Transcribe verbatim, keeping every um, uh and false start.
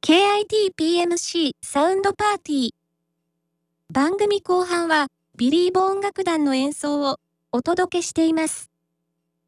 ケーアイティーピーエムシー サウンドパーティー。番組後半は、ビリーボ音楽団の演奏をお届けしています。